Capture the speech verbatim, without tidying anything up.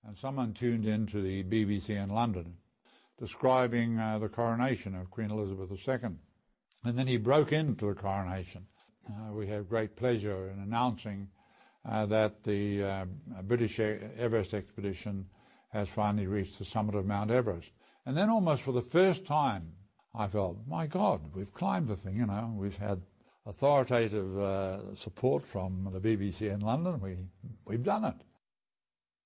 and someone tuned in to the B B C in London describing uh, the coronation of Queen Elizabeth the Second. And then he broke into the coronation. Uh, we have great pleasure in announcing uh, that the uh, British Everest expedition has finally reached the summit of Mount Everest. And then almost for the first time, I felt, my God, we've climbed the thing, you know. We've had authoritative uh, support from the B B C in London. We, we've done it.